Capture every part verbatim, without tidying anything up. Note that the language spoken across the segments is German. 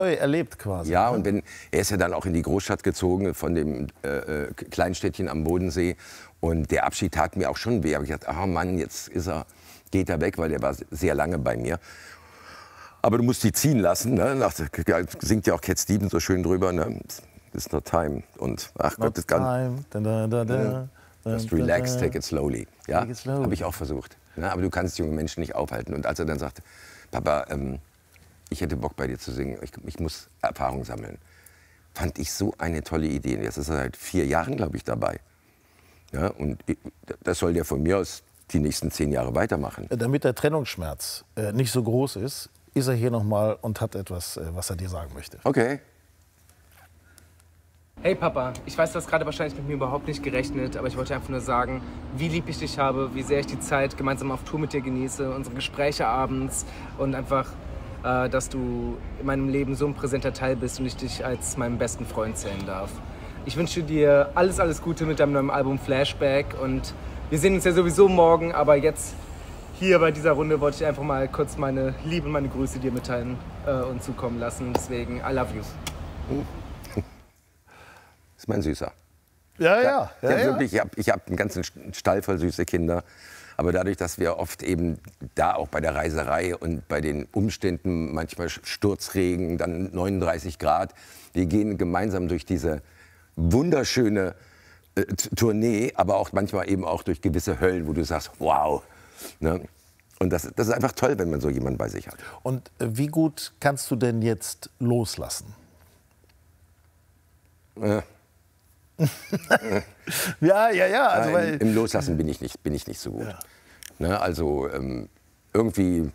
erlebt quasi. Ja, ne? und wenn, er ist ja dann auch in die Großstadt gezogen, von dem äh, Kleinstädtchen am Bodensee. Und der Abschied tat mir auch schon weh. Ich dachte, ah Mann, jetzt ist er, geht er weg, weil der war sehr lange bei mir. Aber du musst die ziehen lassen. Ne? Nach, singt ja auch Cat Stevens so schön drüber. Ne? It's not time. Und ach Gott, das kann. Just relax, take it slowly. Ja, habe ich auch versucht. Ne? Aber du kannst junge Menschen nicht aufhalten. Und als er dann sagte, Papa, ähm, ich hätte Bock bei dir zu singen, ich, ich muss Erfahrung sammeln, fand ich so eine tolle Idee. Jetzt ist er seit vier Jahren, glaube ich, dabei. Ja, und ich, das soll der von mir aus die nächsten zehn Jahre weitermachen. Damit der Trennungsschmerz äh, nicht so groß ist, ist er hier noch mal und hat etwas, äh, was er dir sagen möchte. Okay. Hey Papa, ich weiß, du hast gerade wahrscheinlich mit mir überhaupt nicht gerechnet, aber ich wollte einfach nur sagen, wie lieb ich dich habe, wie sehr ich die Zeit gemeinsam auf Tour mit dir genieße, unsere Gespräche abends und einfach, äh, dass du in meinem Leben so ein präsenter Teil bist und ich dich als meinen besten Freund zählen darf. Ich wünsche dir alles, alles Gute mit deinem neuen Album Flashback und wir sehen uns ja sowieso morgen, aber jetzt hier bei dieser Runde wollte ich einfach mal kurz meine Liebe und meine Grüße dir mitteilen äh, und zukommen lassen. Deswegen, I love you. Das ist mein Süßer. Ja, ja. ja, ja, ja. ja. Wirklich, ich habe ich hab einen ganzen Stall voll süße Kinder. Aber dadurch, dass wir oft eben da auch bei der Reiserei und bei den Umständen, manchmal Sturzregen, dann neununddreißig Grad, wir gehen gemeinsam durch diese wunderschöne äh, Tournee, aber auch manchmal eben auch durch gewisse Höllen, wo du sagst, wow. Ne? Und das, das ist einfach toll, wenn man so jemanden bei sich hat. Und äh, wie gut kannst du denn jetzt loslassen? Äh. ja, ja, ja. Also, Nein, im Loslassen bin ich nicht, bin ich nicht so gut. Ja. Ne? Also ähm, irgendwie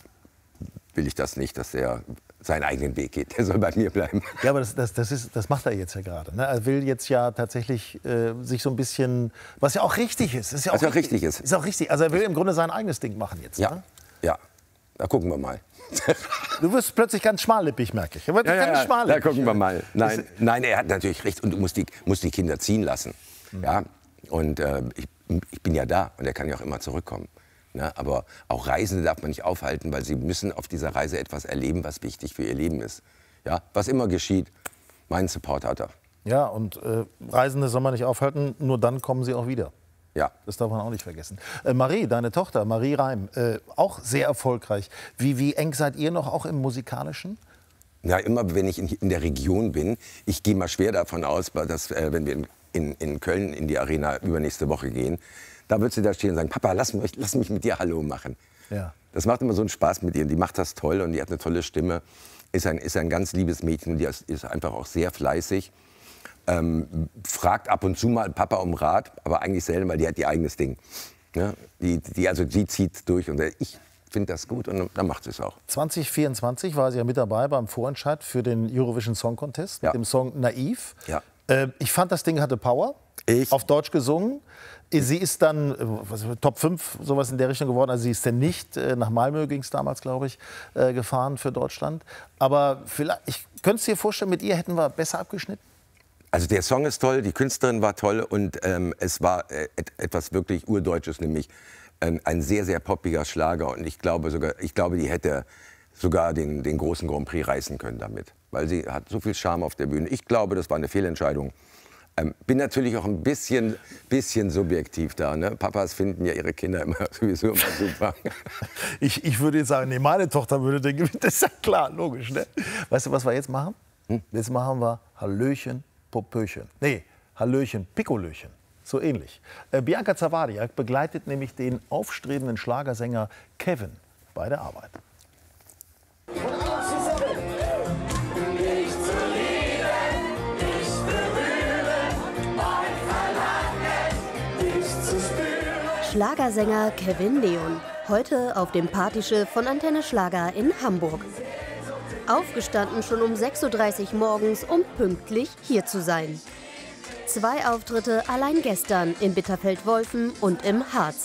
will ich das nicht, dass er seinen eigenen Weg geht. Der soll bei mir bleiben. Ja, aber das, das, das, ist, das macht er jetzt ja gerade. Ne? Er will jetzt ja tatsächlich äh, sich so ein bisschen, was ja auch richtig ist. ist ja auch was ja auch richtig ist. Ist auch richtig. Also er will im Grunde sein eigenes Ding machen jetzt. Ja, ne? ja. Da gucken wir mal. Du wirst plötzlich ganz schmallippig, merke ich. Er wird Ja, ganz ja, schmallippig. da gucken wir mal. Nein, nein, er hat natürlich recht. Und du musst die, musst die Kinder ziehen lassen. Mhm. Ja? Und äh, ich, ich bin ja da und er kann ja auch immer zurückkommen. Ne? Aber auch Reisende darf man nicht aufhalten, weil sie müssen auf dieser Reise etwas erleben, was wichtig für ihr Leben ist. Ja? Was immer geschieht, meinen Support hat er. Ja, und äh, Reisende soll man nicht aufhalten, nur dann kommen sie auch wieder. Ja. Das darf man auch nicht vergessen. Äh, Marie, deine Tochter, Marie Reim, äh, auch sehr erfolgreich. Wie, wie eng seid ihr noch auch im Musikalischen? Ja, immer wenn ich in, in der Region bin, ich gehe mal schwer davon aus, dass äh, wenn wir in, in, in Köln in die Arena übernächste Woche gehen, da wird sie da stehen und sagen, Papa, lass mich, lass mich mit dir Hallo machen. Ja. Das macht immer so einen Spaß mit ihr. Die macht das toll und die hat eine tolle Stimme. Ist ein, ist ein ganz liebes Mädchen, die ist, ist einfach auch sehr fleißig. Ähm, fragt ab und zu mal Papa um Rat, aber eigentlich selten, weil die hat ihr eigenes Ding. Ja, die, die, also die zieht durch und ich finde das gut und dann macht sie es auch. zwanzig vierundzwanzig war sie ja mit dabei beim Vorentscheid für den Eurovision Song Contest ja. mit dem Song Naiv. Ja. Äh, ich fand, das Ding hatte Power. Ich. Auf Deutsch gesungen. Sie ist dann äh, was, Top fünf, sowas in der Richtung geworden. Also sie ist dann nicht, äh, nach Malmö ging es damals, glaube ich, äh, gefahren für Deutschland. Aber vielleicht, ich könnte es dir vorstellen, mit ihr hätten wir besser abgeschnitten. Also der Song ist toll, die Künstlerin war toll und ähm, es war äh, et etwas wirklich Urdeutsches, nämlich ähm, ein sehr, sehr poppiger Schlager. Und ich glaube, sogar, ich glaube, die hätte sogar den, den großen Grand Prix reißen können damit. Weil sie hat so viel Charme auf der Bühne. Ich glaube, das war eine Fehlentscheidung. Ähm, bin natürlich auch ein bisschen, bisschen subjektiv da. Ne? Papas finden ja ihre Kinder immer sowieso immer super. ich, ich würde jetzt sagen, nee, meine Tochter würde den gewinnen. Das ist ja klar, logisch. Ne? Weißt du, was wir jetzt machen? Hm? Jetzt machen wir Hallöchen, Popöchen. Nee, Hallöchen, Piccolöchen. So ähnlich. Äh, Bianca Zawadiak begleitet nämlich den aufstrebenden Schlagersänger Kevin bei der Arbeit. Schlagersänger Kevin Leon, heute auf dem Partyschiff von Antenne Schlager in Hamburg. Aufgestanden schon um sechs Uhr dreißig morgens, um pünktlich hier zu sein. Zwei Auftritte allein gestern in Bitterfeld-Wolfen und im Harz.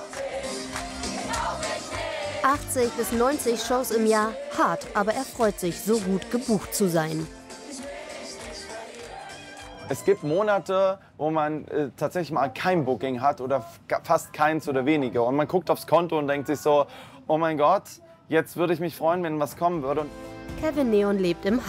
achtzig bis neunzig Shows im Jahr, hart, aber er freut sich, so gut gebucht zu sein. Es gibt Monate, wo man äh, tatsächlich mal kein Booking hat oder fast keins oder weniger. Und man guckt aufs Konto und denkt sich so, oh mein Gott, jetzt würde ich mich freuen, wenn was kommen würde. Kevin Neon lebt im